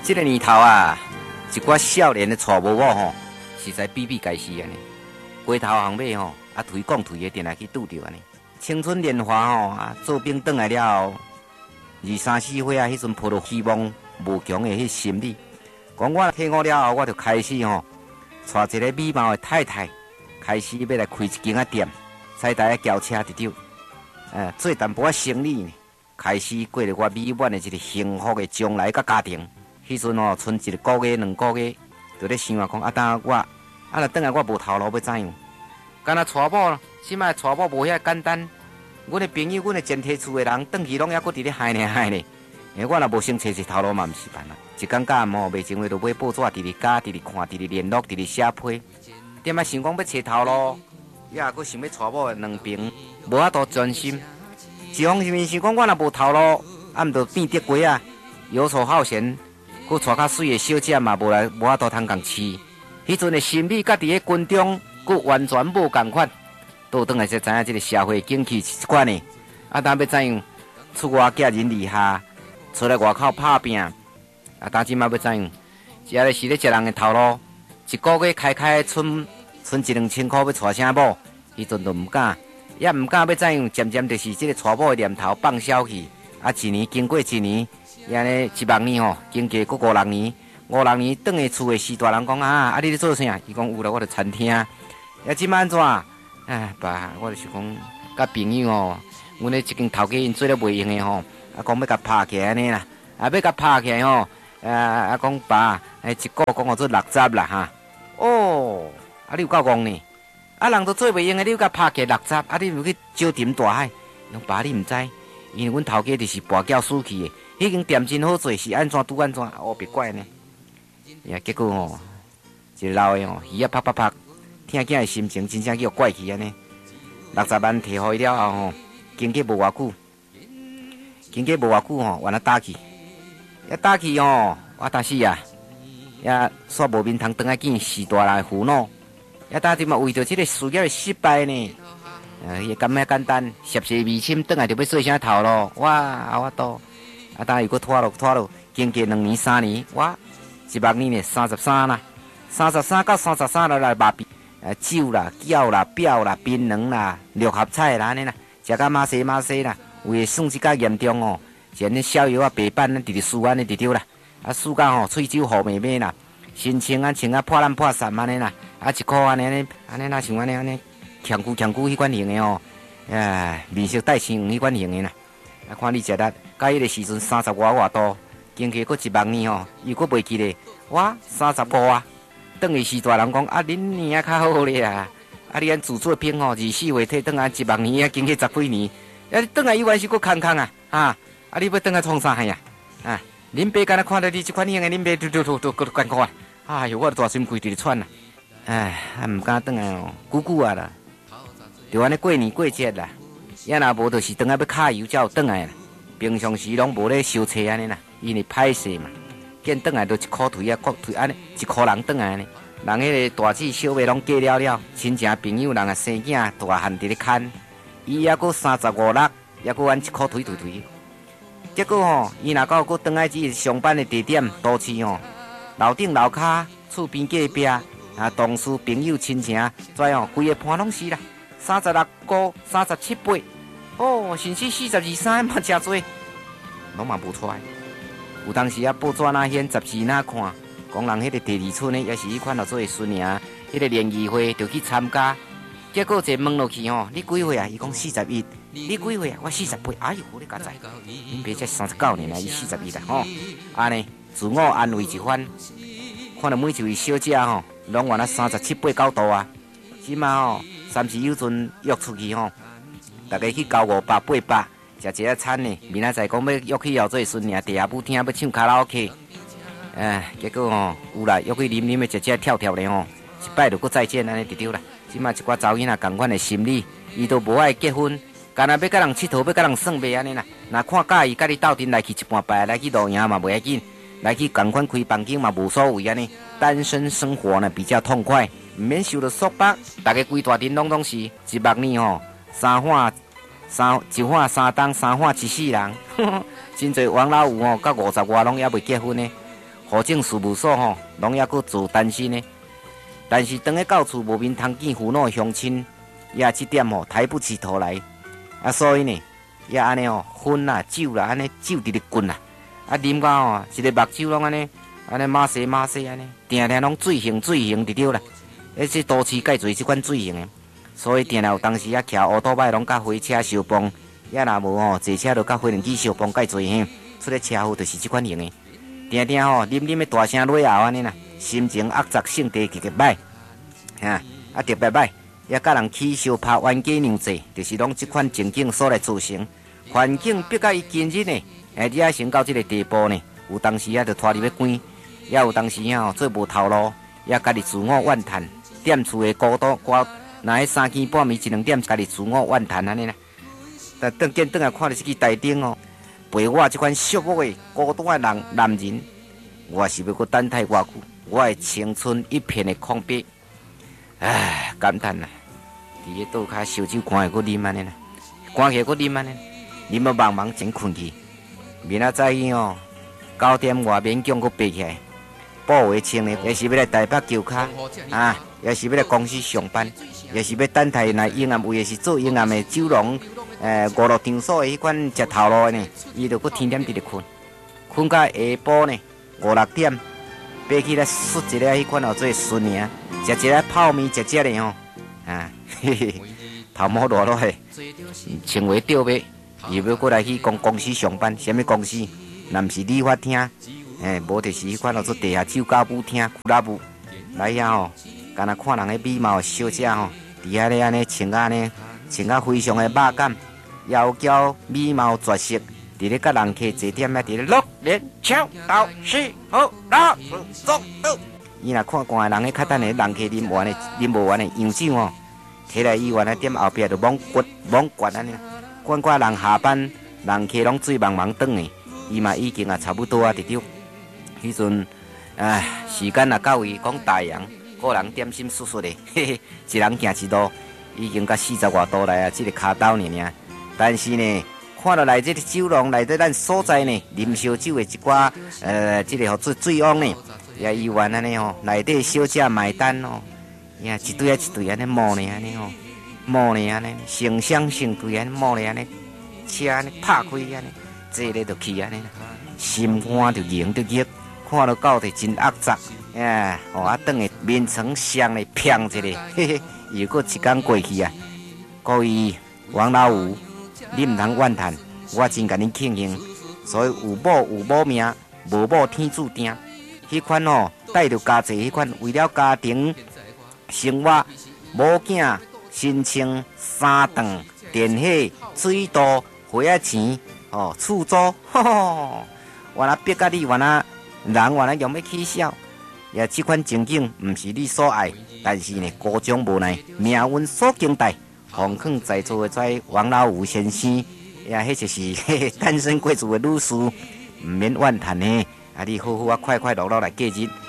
这个年头啊，一寡少年的娶某某吼，实在比比皆是安尼。街头巷尾吼，推讲推的，定来去拄着安尼。青春年华吼，做兵转来了后，23、4岁啊，迄阵抱着希望无穷的迄心理。讲我退伍了后，我就开始吼，带一个美貌的太太，开始要来开一间店，菜台轿车伫丢，做淡薄仔生意呢，开始过着我美满的一个幸福的将来甲家庭。迄阵哦，剩一个月、2个月，就咧想讲等我，若转来我无头路要怎样？干那娶某，即摆娶某无遐简单。阮的朋友、阮的前提厝的人，转去拢还搁伫咧害呢害呢。我若无先找一头路嘛，毋是办啦。一天到暗袂情话就买报纸，直直加，直直看，直直联络，直直写批。点仔想讲要找头路，也搁想要娶某的两边，无法度专心。一方面想讲我若无头路，毋着变得过啊，游手好闲。佮带较水的小姐嘛，无法度通共饲。迄阵的心理，甲伫咧军中，佮完全无共款。倒转来才知影，即个社会景气是款的。当要怎样出外寄人篱下，出来外口拍拼？当即摆要怎样？食咧是咧食人的头路。一个月开剩1-2千块要娶啥某？迄阵都毋敢，也毋敢要怎样？渐渐就是即个娶某的念头放消去。一年经过一年。安尼1万年吼，经过过5、6年，5、6年转去厝的时，大人讲你咧做啥？伊讲有啦，我伫餐厅。即摆安怎？爸，我就是讲，甲朋友哦，阮咧一间头家因做咧袂用的吼，讲要甲拍起来安尼啦，要甲拍起来吼，讲爸，一个讲我做60啦哈。哦，你有够戆呢？人都做袂用的，你又甲拍起来60，你又去招沉大海。讲爸，你毋知，因为阮头家就是跋筊死去的。已经店真好做，是安怎拄安怎，别怪呢。结果吼，一个老的吼，鱼拍，听囝的心情真正叫怪气安尼。60万摕互伊了后吼，经过无偌久吼，原来打去，打去吼，我但是煞无面通转来见是大人的父母，打即嘛为着即个事业的失败呢，也咁遐简单，涉世未深，转来就要做啥头路，我都。当又搁拖落，经过2年、3年，我1万年呢33啦，33到33来麻痹，酒啦、饺啦、表啦、槟榔啦、6合彩啦安尼啦，食到马西啦，为算即较严重哦，像那逍遥白板直直输安尼直丢啦，输到吼喙酒糊咩啦，心情穿破烂破散安尼啦，一箍安尼啦，像安尼强骨迄款型的哦，面色带青迄款型的啦。看你食力，甲迄个时阵30多，经过过1万年吼，又过袂记咧。我35啊，等于是大人讲恁年较好咧啊！你按自作品吼，24岁退等1万年经过10几年，你等下依然是搁空啊！你要等下创啥呀？恁爸敢若看到你即款型的，恁爸都艰苦啊！哎哟，我大心规直咧喘啊！毋敢等下哦，久啊啦，就安尼过年过节啦。也若无，就是等下要卡油才有转来啦。平常时拢无咧烧车安尼啦，因为歹势嘛。见转来都1箍腿安尼，1箍人转来呢。人迄个大姊小妹拢嫁了，亲情朋友人生囝大汉伫咧牵，伊还阁35、6，还阁按1箍腿。结果吼，伊若到阁转来去上班的地点都市吼，楼顶楼骹厝边隔壁同事朋友亲情，跩吼规个盘拢是啦，36个、37、8。甚至42、3嘛真多，拢嘛无出来。有当时报纸那显杂志那看，讲人迄个第2春呢，也是迄款做孙儿，迄个联谊会就去参加。结果一问落去吼，你几岁啊？伊讲41。你几岁啊？我48。哎呦，你敢知？恁爸才39年啊，伊41啦吼。安尼自我安慰一番，看到每一位小姐吼，拢原来37、8、9度啊。即马吼，30有阵约出去吼。大家去交500、800，食一个餐呢。明仔载讲要约去后做孙儿，地下舞厅要唱卡拉 OK。结果吼有啦，约去啉的食跳咧吼，一摆就搁再见安尼就对啦。即马一寡查某囡仔共款的心理，伊都无爱结婚，干那要甲人佚佗，要甲人耍袂安尼啦。若看介意，甲你斗阵来去一半摆，来去露营嘛袂要紧，来去共款开房间嘛无所谓安尼。单身生活呢比较痛快，唔免受到束缚。大家规大阵拢是1万年吼。一碗3顿，3碗7世人，真侪王老有哦，到50外拢也未结婚呢。 户政事务所吼，拢抑阁做担心呢。但是当个到厝无面通见父老乡亲，也即点吼抬不起头来。啊，所以呢，也安尼吼，烟啦、酒啦，安尼酒直直滚啦。啊，啉到吼，一个目睭拢安尼马西安尼，定定拢醉形就对啦。这都市介侪即款醉形的，所以定定有当时啊，骑乌托摆拢甲火车相碰，也若无吼，坐车就甲飞轮机相碰介侪嘿。出咧车祸就是即款型的，定定吼，啉的大声落后安尼啦，心情恶杂，性地极歹，特别歹，也甲人起相拍冤家娘济，就是拢即款情景所来造成。环境逼到伊今日呢，你也升到即个地步呢，有当时啊，就拖入要关，也有当时吼做无头路，也家己自我怨叹。踮厝的孤独，那迄3更半暝1、2点，家己自我怨叹安尼啦。但转来看到这支台灯哦，陪我这款寂寞的孤单的男人，我是要搁等待偌久？我的青春一片的空白。唉，感叹啦！伫个倒骹烧酒关下搁啉安尼啦，关起搁啉安尼，啉到茫茫真困去。明仔载去哦，9点外勉强搁爬起来，补回清呢，也是要来台北求卡啊。也是要来公司上班，也是要等待来营业位，也是做营业的酒廊5、6场所的迄款食头路的呢，伊就搁天点直直困到下晡呢5、6点，爬起来梳一个迄款叫做笋尔，食一个泡面食的吼，嘿嘿，头毛落落的，穿鞋吊尾，又要过来去公司上班，什么公司？若毋是理发厅，无就是迄款叫做地下酒家舞厅、俱乐部来遐吼。敢若看人个美貌小姐吼，伫遐咧安尼穿啊非常的肉感，窈窕美貌绝色，伫咧甲人客坐点咧，伫咧6连敲到4好打走。伊若看惯人个较等下人客啉无完的洋酒吼，摕来伊原来点后壁就猛掘安尼，管人下班，人客拢醉茫茫转去，伊嘛已经差不多啊，直着。迄阵时间若到位，讲大洋。个人点心叔叔的，嘿嘿，一人行一路，已经到40外度来啊，这个卡刀尔。但是呢，看到来这个酒廊内底咱所在呢，啉烧酒的一寡这个做醉翁呢，也伊原安尼吼，内底小姐买单哦，呀一对安尼摸呢安尼吼，摸呢安尼，成双成对安尼摸呢安尼，车安尼拍开安尼，坐咧就去安尼，心肝就凝就热，看到到底真恶杂。等下面层香嘞，飘一个，嘿嘿，又过一天过去啊！各位王老五，你唔通怨叹，我真甲你庆幸。所以有某命，无某天注定。迄款哦，带着家庭，迄款为了家庭生活，某囝心情3顿电火、水道、花仔钱哦，厝租，原来逼甲你，原来用要起笑。也这款情景不是你所爱，但是呢，孤忠无奈，命运所经带，奉劝在座的在王老五先生，迄就是单身贵族的女士，唔免怨叹呢，你好好快快乐乐来过日。